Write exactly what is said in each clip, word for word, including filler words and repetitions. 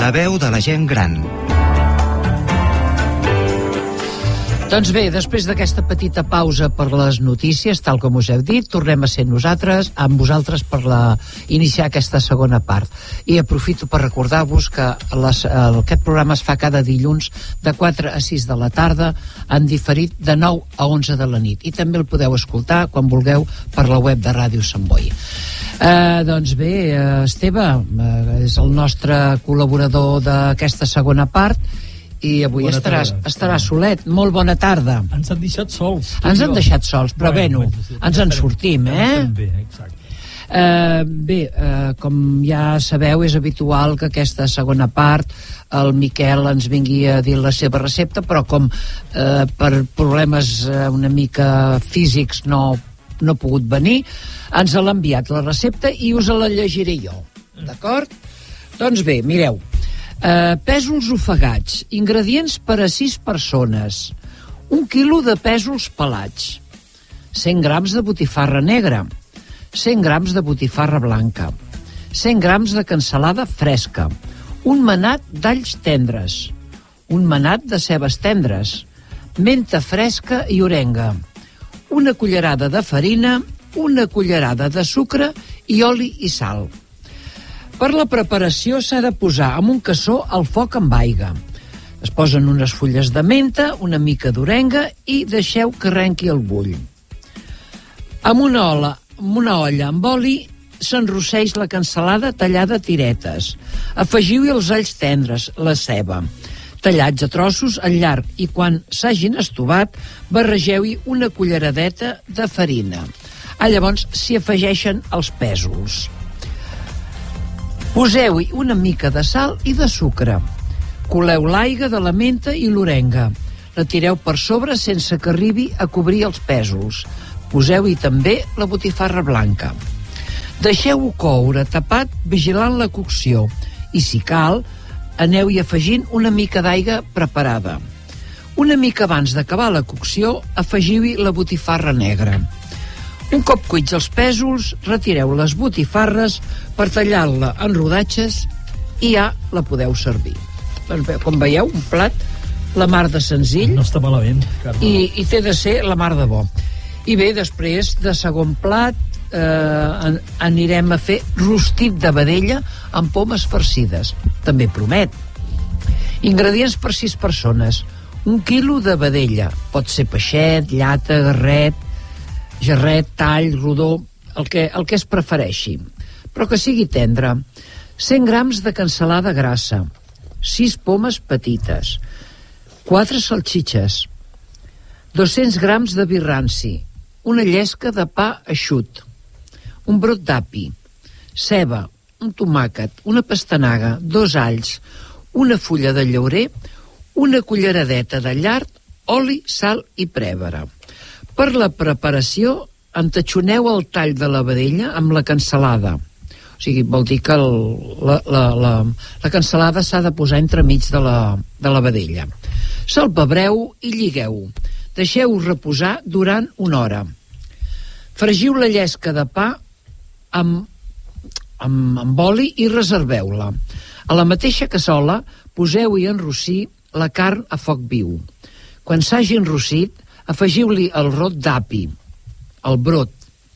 La veu de la gent gran. Doncs bé, després d'aquesta petita pausa per les notícies, tal com us heu dit, tornem a ser nosaltres, amb vosaltres per la, iniciar aquesta segona part. I aprofito per recordar-vos que les, el, aquest programa es fa cada dilluns de quatre a sis de la tarda, en diferit de nou a onze de la nit. I també el podeu escoltar quan vulgueu per la web de Ràdio Sant Boi. Eh, doncs bé, eh, Esteve eh, és el nostre col·laborador d'aquesta segona part, i avui bona estaràs, tarda. estarà solet. Molt bona tarda. Ens han deixat sols. Ens han deixat sols, però bueno, bueno sí, ens en sortim, eh? Bé, exacte. Uh, bé, uh, com ja sabeu, és habitual que aquesta segona part el Miquel ens vingui a dir la seva recepta, però com uh, per problemes uh, una mica físics no, no ha pogut venir, ens l'ha enviat la recepta i us la llegiré jo, d'acord? Doncs bé, mireu, Uh, pèsols ofegats, ingredients per a sis persones, un quilo de pèsols pelats, cent grams de botifarra negra, cent grams de botifarra blanca, cent grams de cansalada fresca, un manat d'alls tendres, un manat de cebes tendres, menta fresca i orenga, una cullerada de farina, una cullerada de sucre i oli i sal. Per la preparació s'ha de posar amb un cassó al foc amb aigua. Es posen unes fulles de menta, una mica d'orenga i deixeu que arrenqui el bull. Amb una, olla, amb una olla amb oli s'enrosseix la cansalada tallada a tiretes. Afegiu-hi els alls tendres, la ceba, tallats a trossos al llarg, i quan s'hagin estovat barregeu-hi una culleradeta de farina. Ah, llavors s'hi afegeixen els pèsols. Poseu-hi una mica de sal i de sucre. Coleu l'aigua de la menta i l'orenga. La tireu per sobre sense que arribi a cobrir els pèsols. Poseu-hi també la botifarra blanca. Deixeu-ho coure tapat vigilant la cocció i, si cal, aneu-hi afegint una mica d'aigua preparada. Una mica abans d'acabar la cocció, afegiu-hi la botifarra negra. Un cop cuits els pèsols, retireu les botifarres per tallar-la en rodatges i ja la podeu servir. Doncs bé, com veieu, un plat la mar de senzill. No està malament, Carme. I, i té de ser la mar de bo. I bé, després de segon plat eh, anirem a fer rostit de vedella amb pomes farcides. També promet. Ingredients per sis persones. Un quilo de vedella. Pot ser peixet, llata, garret, gerret, tall, rodó, el que, el que es prefereixi, però que sigui tendre. cent grams de cansalada grassa, sis pomes petites, quatre salxitxes, dos-cents grams de vi ranci, una llesca de pa eixut, un brot d'api, ceba, un tomàquet, una pastanaga, dos alls, una fulla de llaurer, una culleradeta de llard, oli, sal i prèvere. Per la preparació, entatxoneu el tall de la vedella amb la cansalada. O sigui, vol dir que el, la, la, la, la cansalada s'ha de posar entremig de la, de la vedella. Salpebreu i lligueu. Deixeu-ho reposar durant una hora. Fregiu la llesca de pa amb, amb, amb oli i reserveu-la. A la mateixa cassola poseu-hi a enrossir la carn a foc viu. Quan s'hagi enrossit, afegiu-li el rot d'api, el brot,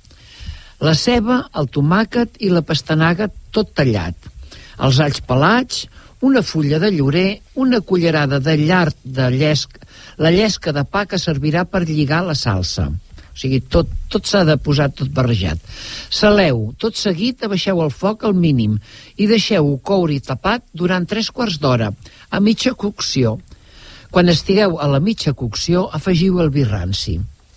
la ceba, el tomàquet i la pastanaga tot tallat, els alls pelats, una fulla de llorer, una cullerada de llard de llesc, la llesca de pa que servirà per lligar la salsa. O sigui, tot, tot s'ha de posar tot barrejat. Saleu, tot seguit abaixeu el foc al mínim i deixeu-ho coure i tapat durant tres quarts d'hora, a mitja cocció. Quan estigueu a la mitja cocció, afegiu el vi ranci.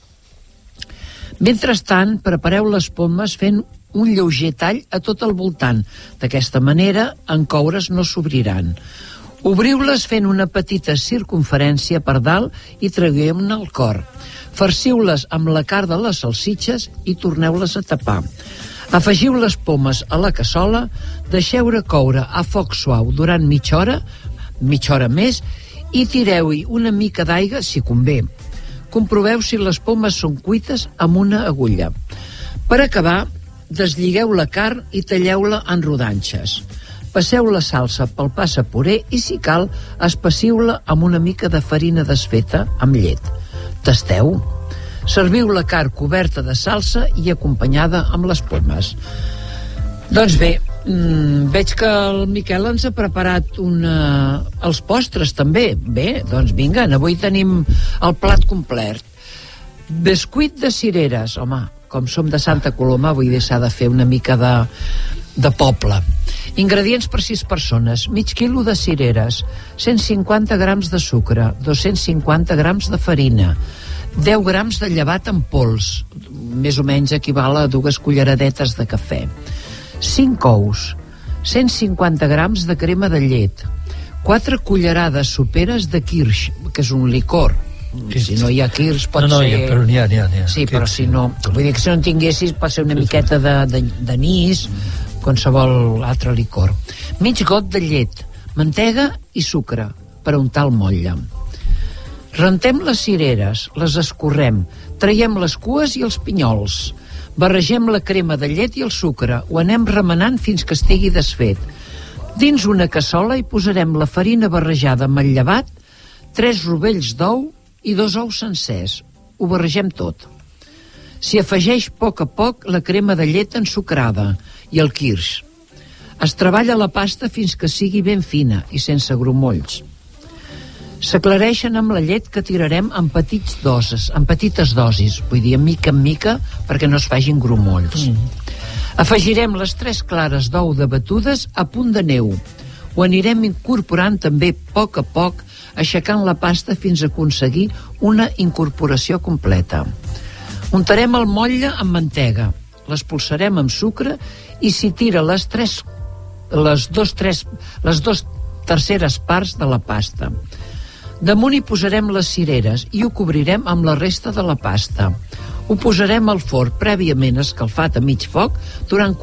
Mentrestant, prepareu les pomes fent un lleuger tall a tot el voltant. D'aquesta manera, en coure's no s'obriran. Obriu-les fent una petita circumferència per dalt i tragueu-ne el cor. Farciu-les amb la carn de les salsitxes i torneu-les a tapar. Afegiu les pomes a la cassola, deixeu-la coure a foc suau durant mitja hora, mitja hora més, i tireu-hi una mica d'aigua si convé. Comproveu si les pomes són cuites amb una agulla. Per acabar, deslligeu la carn i talleu-la en rodanxes. Passeu la salsa pel passapuré i, si cal, espassiu-la amb una mica de farina desfeta amb llet. Tasteu. Serviu la carn coberta de salsa i acompanyada amb les pomes. Doncs bé, mmm, veig que el Miquel ens ha preparat una... els postres també. Bé, doncs vinga, avui tenim el plat complet. Bescuit de cireres. Home, com som de Santa Coloma, vull dir, s'ha de fer una mica de, de poble. Ingredients per sis persones: mig quilo de cireres, cent cinquanta grams de sucre, dos-cents cinquanta grams de farina, deu grams de llevat en pols, més o menys equival a dues culleradetes de cafè, cinc ous, cent cinquanta grams de crema de llet, quatre cullerades soperes de kirsch, que és un licor. Si no hi ha kirsch pot no, no, ser... No, però n'hi ha, n'hi ha, n'hi ha. Sí, però si no... Vull dir que si no en tinguessis pot ser una miqueta de, de, d'anís, qualsevol altre licor. Mig got de llet, mantega i sucre per untar el motlle. Rentem les cireres, les escorrem, traiem les cues i els pinyols, barregem la crema de llet i el sucre, ho anem remenant fins que estigui desfet. Dins una cassola hi posarem la farina barrejada amb el llevat, tres rovells d'ou i dos ous sencers. Ho barregem tot. S'hi afegeix a poc a poc la crema de llet ensucrada i el kirsch. Es treballa la pasta fins que sigui ben fina i sense grumolls. S'aclareixen amb la llet que tirarem en petits doses, en petites dosis, vull dir, mica en mica, perquè no es facin grumolls. Mm. Afegirem les tres clares d'ou debatudes a punt de neu. Ho anirem incorporant també a poc a poc, aixecant la pasta fins a aconseguir una incorporació completa. Untarem el motlle amb mantega, l'espolsarem amb sucre i s'hi tira les tres, les dos, tres, les dos terceres parts de la pasta. Damunt hi posarem les cireres i ho cobrirem amb la resta de la pasta. Ho posarem al forn prèviament escalfat a mig foc durant